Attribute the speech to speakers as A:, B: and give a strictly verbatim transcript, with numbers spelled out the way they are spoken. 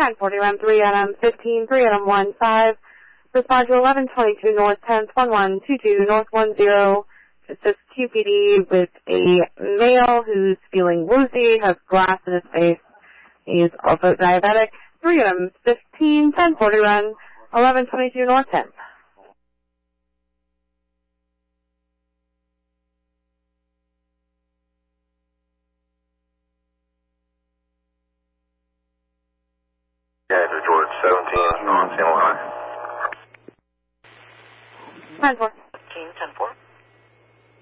A: ten forty, run three Adam fifteen, three Adam one five. Respond to eleven twenty-two North tenth, one one two two North one zero. It says Q P D with a male who's feeling woozy, has glass in his face. He's also diabetic. three Adam fifteen, ten forty, run eleven twenty-two North tenth.
B: Yeah, George seventeen, on San Juan.
A: ten four.